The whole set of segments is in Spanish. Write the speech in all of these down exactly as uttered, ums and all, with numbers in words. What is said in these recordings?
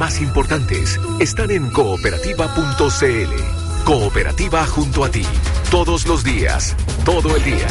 más importantes están en cooperativa punto c l. Cooperativa junto a ti. Todos los días, todo el día.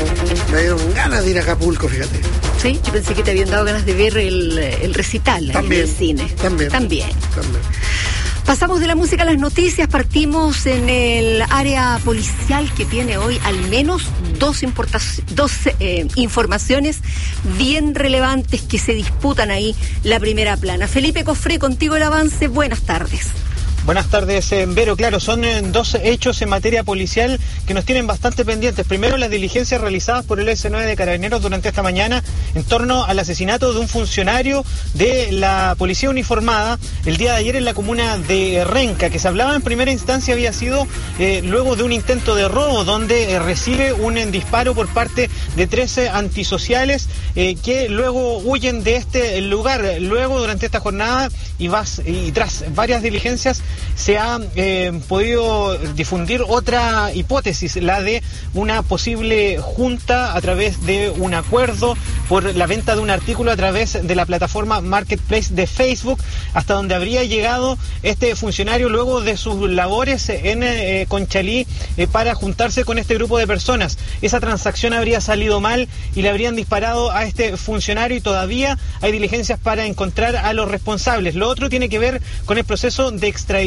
Me dieron ganas de ir a Acapulco, fíjate. Sí, yo pensé que te habían dado ganas de ver el, el recital también, en el cine. También. También. También. Pasamos de la música a las noticias, partimos en el área policial que tiene hoy al menos dos, importac- dos eh, informaciones bien relevantes que se disputan ahí la primera plana. Felipe Cofré, contigo el avance, buenas tardes. Buenas tardes, eh, Vero. Claro, son eh, dos hechos en materia policial que nos tienen bastante pendientes. Primero, las diligencias realizadas por el S nueve de Carabineros durante esta mañana en torno al asesinato de un funcionario de la policía uniformada el día de ayer en la comuna de Renca, que se hablaba en primera instancia había sido eh, luego de un intento de robo donde eh, recibe un eh, disparo por parte de trece antisociales eh, que luego huyen de este lugar. Luego, durante esta jornada y, vas, y tras varias diligencias, se ha eh, podido difundir otra hipótesis, la de una posible junta a través de un acuerdo por la venta de un artículo a través de la plataforma Marketplace de Facebook, hasta donde habría llegado este funcionario luego de sus labores en eh, Conchalí eh, para juntarse con este grupo de personas. Esa transacción habría salido mal y le habrían disparado a este funcionario y todavía hay diligencias para encontrar a los responsables. Lo otro tiene que ver con el proceso de extradición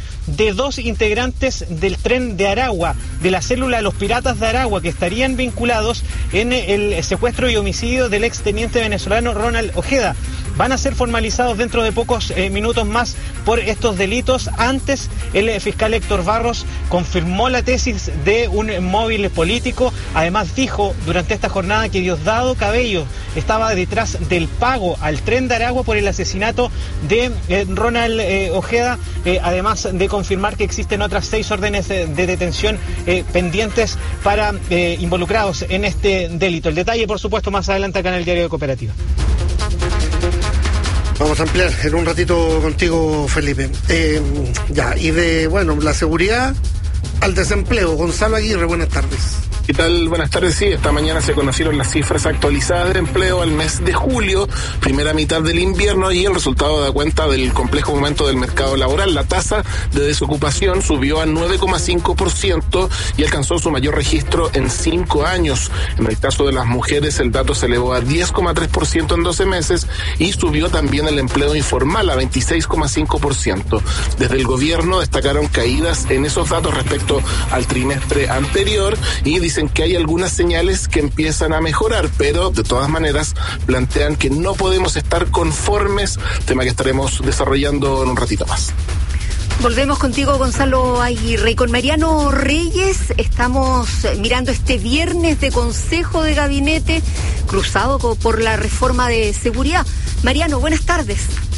de dos integrantes del Tren de Aragua, de la célula Los Piratas de Aragua, que estarían vinculados en el secuestro y homicidio del exteniente venezolano Ronald Ojeda. Van a ser formalizados dentro de pocos eh, minutos más por estos delitos. Antes, el eh, fiscal Héctor Barros confirmó la tesis de un eh, móvil político. Además, dijo durante esta jornada que Diosdado Cabello estaba detrás del pago al Tren de Aragua por el asesinato de eh, Ronald eh, Ojeda, eh, además de confirmar que existen otras seis órdenes de, de detención eh, pendientes para eh, involucrados en este delito. El detalle, por supuesto, más adelante acá en el Diario de Cooperativa. Vamos a ampliar en un ratito contigo, Felipe. Eh, ya, y de, bueno, la seguridad al desempleo. Gonzalo Aguirre, buenas tardes. ¿Qué tal? Buenas tardes. Sí, esta mañana se conocieron las cifras actualizadas de empleo al mes de julio, primera mitad del invierno, y el resultado da cuenta del complejo momento del mercado laboral. La tasa de desocupación subió a nueve coma cinco por ciento y alcanzó su mayor registro en cinco años. En el caso de las mujeres, el dato se elevó a diez coma tres por ciento en doce meses y subió también el empleo informal a veintiséis coma cinco por ciento. Desde el gobierno destacaron caídas en esos datos respecto al trimestre anterior y dicen que hay algunas señales que empiezan a mejorar, pero de todas maneras plantean que no podemos estar conformes, tema que estaremos desarrollando en un ratito más. Volvemos contigo, Gonzalo Aguirre. Y con Mariano Reyes estamos mirando este viernes de Consejo de Gabinete cruzado por la reforma de seguridad. Mariano, buenas tardes.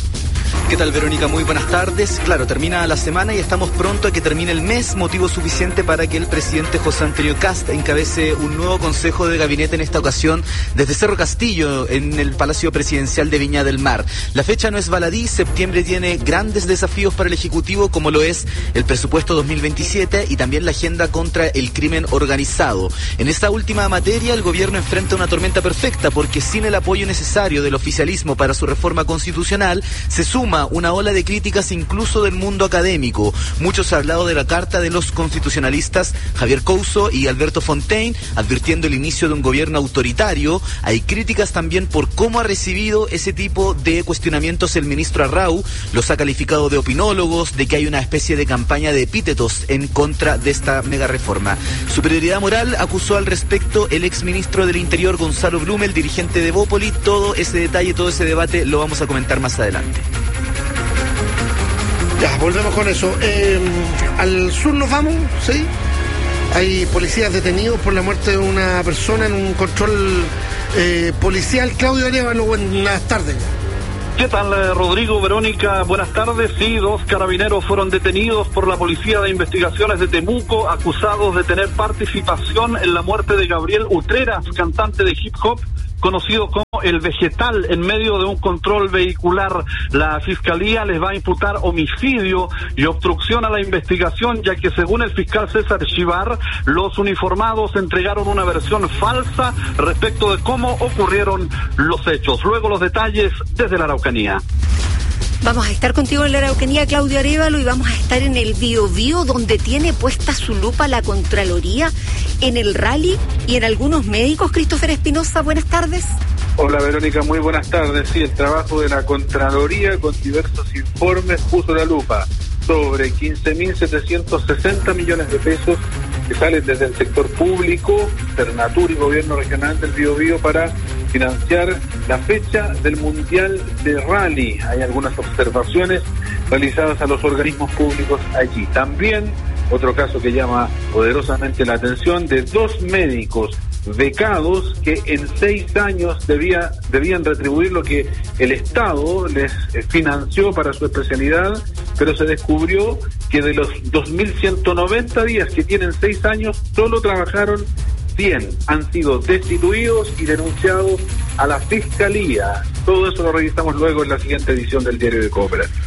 ¿Qué tal, Verónica? Muy buenas tardes. Claro, termina la semana y estamos pronto a que termine el mes, motivo suficiente para que el presidente José Antonio Kast encabece un nuevo consejo de gabinete, en esta ocasión desde Cerro Castillo, en el Palacio Presidencial de Viña del Mar. La fecha no es baladí, septiembre tiene grandes desafíos para el Ejecutivo, como lo es el presupuesto dos mil veintisiete y también la agenda contra el crimen organizado. En esta última materia, el gobierno enfrenta una tormenta perfecta, porque sin el apoyo necesario del oficialismo para su reforma constitucional, se suma una ola de críticas incluso del mundo académico. Muchos han hablado de la carta de los constitucionalistas Javier Couso y Alberto Fontaine, advirtiendo el inicio de un gobierno autoritario. Hay críticas también por cómo ha recibido ese tipo de cuestionamientos el ministro Arrau. Los ha calificado de opinólogos, de que hay una especie de campaña de epítetos en contra de esta mega reforma. Superioridad moral acusó al respecto el exministro del Interior Gonzalo Blumel, dirigente de Bópoli. Todo ese detalle, todo ese debate lo vamos a comentar más adelante. Ya, volvemos con eso. Eh, al sur nos vamos, ¿sí? Hay policías detenidos por la muerte de una persona en un control eh, policial. Claudio Arévalo, buenas tardes. ¿Qué tal, Rodrigo, Verónica? Buenas tardes. Sí, dos carabineros fueron detenidos por la Policía de Investigaciones de Temuco, acusados de tener participación en la muerte de Gabriel Utreras, cantante de hip hop, conocido como El Vegetal, en medio de un control vehicular. La Fiscalía les va a imputar homicidio y obstrucción a la investigación, ya que según el fiscal César Chivar, los uniformados entregaron una versión falsa respecto de cómo ocurrieron los hechos. Luego los detalles desde la Araucanía. Vamos a estar contigo en la Araucanía, Claudio Arévalo, y vamos a estar en el Biobío, donde tiene puesta su lupa la Contraloría, en el rally y en algunos médicos. Christopher Espinosa, buenas tardes. Hola Verónica, muy buenas tardes. Sí, el trabajo de la Contraloría con diversos informes puso la lupa sobre quince mil setecientos sesenta millones de pesos que salen desde el sector público, Cernatur y Gobierno Regional del Biobío para financiar la fecha del Mundial de Rally. Hay algunas observaciones realizadas a los organismos públicos allí. También otro caso que llama poderosamente la atención de dos médicos becados que en seis años debía, debían retribuir lo que el Estado les financió para su especialidad, pero se descubrió que de los dos mil ciento noventa días que tienen seis años, solo trabajaron cien. Han sido destituidos y denunciados a la Fiscalía. Todo eso lo revisamos luego en la siguiente edición del Diario de Cooperativa.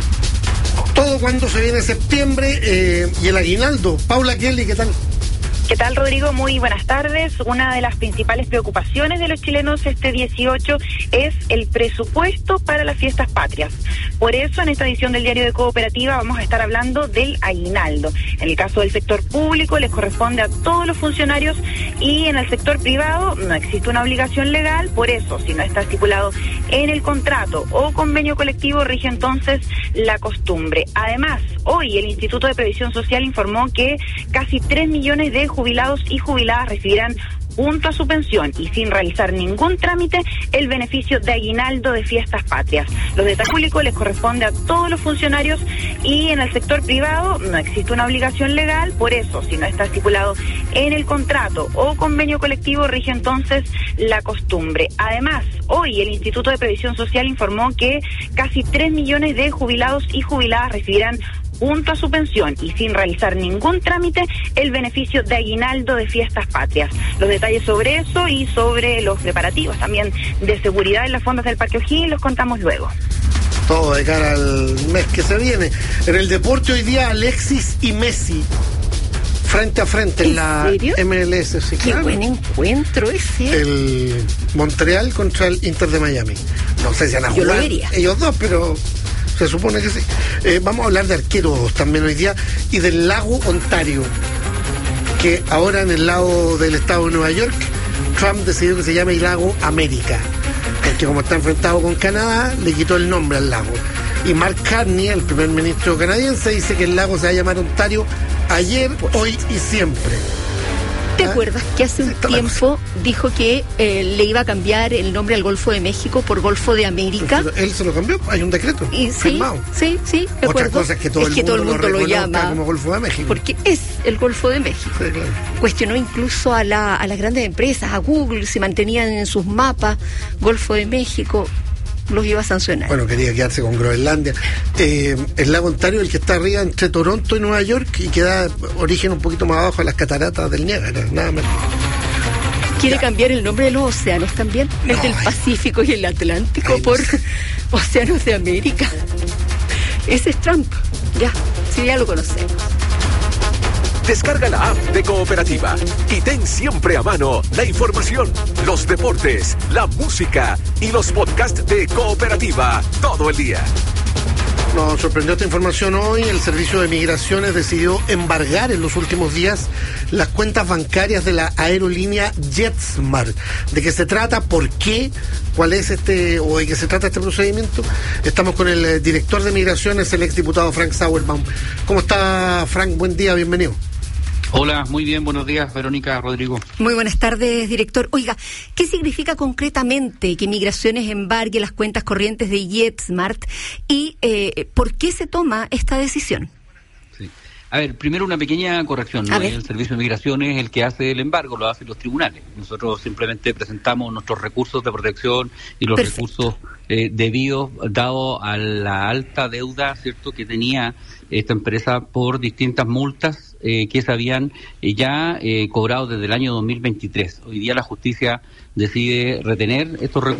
Todo cuando se viene septiembre eh, y el aguinaldo. Paula Kelly, ¿qué tal? ¿Qué tal, Rodrigo? Muy buenas tardes. Una de las principales preocupaciones de los chilenos este dieciocho es el presupuesto para las fiestas patrias. Por eso, en esta edición del Diario de Cooperativa vamos a estar hablando del aguinaldo. En el caso del sector público les corresponde a todos los funcionarios y en el sector privado no existe una obligación legal. Por eso, si no está estipulado en el contrato o convenio colectivo, rige entonces la costumbre. Además, hoy el Instituto de Previsión Social informó que casi tres millones de jubilados y jubiladas recibirán junto a su pensión y sin realizar ningún trámite el beneficio de aguinaldo de fiestas patrias. Los detalles públicos les corresponde a todos los funcionarios y en el sector privado no existe una obligación legal. Por eso, si no está estipulado en el contrato o convenio colectivo, rige entonces la costumbre. Además, hoy el Instituto de Previsión Social informó que casi tres millones de jubilados y jubiladas recibirán junto a su pensión y sin realizar ningún trámite el beneficio de aguinaldo de fiestas patrias. Los detalles sobre eso y sobre los preparativos también de seguridad en las fondas del Parque O'Higgins los contamos luego. Todo de cara al mes que se viene. En el deporte hoy día Alexis y Messi frente a frente en, ¿En la serio? M L S. Sí, qué claro. Buen encuentro ese. El Montreal contra el Inter de Miami. No sé si van a jugar ellos dos, pero se supone que sí. Eh, vamos a hablar de arqueros también hoy día y del lago Ontario, que ahora en el lado del estado de Nueva York, Trump decidió que se llame el lago América, porque como está enfrentado con Canadá, le quitó el nombre al lago. Y Mark Carney, el primer ministro canadiense, dice que el lago se va a llamar Ontario ayer, pues, hoy y siempre. ¿Te acuerdas que hace un tiempo dijo que eh, le iba a cambiar el nombre al Golfo de México por Golfo de América? Pero él se lo cambió, hay un decreto y firmado. Sí, sí, sí. Otra cosa es que todo, es el, que mundo todo el mundo lo, lo llama como Golfo de México. Porque es el Golfo de México. Sí, claro. Cuestionó incluso a, la, a las grandes empresas, a Google, si mantenían en sus mapas Golfo de México, los iba a sancionar. Bueno, quería quedarse con Groenlandia. Eh, el lago Ontario, el que está arriba entre Toronto y Nueva York y que da origen un poquito más abajo a las cataratas del Niágara, nada menos. Quiere ya. cambiar el nombre de los océanos también, no, el del Pacífico y el Atlántico, por no sé. Océanos de América. Ese es Trump, ya, sí, ya lo conocemos. Descarga la app de Cooperativa y ten siempre a mano la información, los deportes, la música y los podcasts de Cooperativa todo el día. Nos sorprendió esta información hoy. El Servicio de Migraciones decidió embargar en los últimos días las cuentas bancarias de la aerolínea JetSmart. ¿De qué se trata? ¿Por qué? ¿Cuál es este, o de qué se trata este procedimiento? Estamos con el director de Migraciones, el exdiputado Frank Sauerbaum. ¿Cómo está, Frank? Buen día, bienvenido. Hola, muy bien, buenos días, Verónica, Rodrigo. Muy buenas tardes, director. Oiga, ¿qué significa concretamente que Migraciones embargue las cuentas corrientes de JetSmart y eh, por qué se toma esta decisión? Sí. A ver, primero una pequeña corrección, ¿no? El Servicio de Migraciones es el que hace el embargo, lo hacen los tribunales. Nosotros simplemente presentamos nuestros recursos de protección y los Perfecto. recursos eh, debidos, dado a la alta deuda, ¿cierto?, que tenía esta empresa por distintas multas eh, que se habían eh, ya eh, cobrado desde el año dos mil veintitrés. Hoy día la justicia decide retener estos recursos